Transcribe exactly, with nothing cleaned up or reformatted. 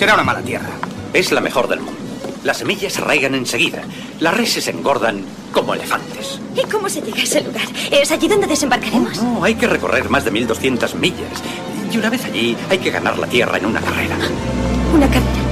Será una mala tierra. Es la mejor del mundo. Las semillas se arraigan enseguida. Las reses engordan como elefantes. ¿Y cómo se llega a ese lugar? ¿Es allí donde desembarcaremos? Oh, no, hay que recorrer más de mil doscientas millas. Y una vez allí, hay que ganar la tierra en una carrera. ¿Una carrera?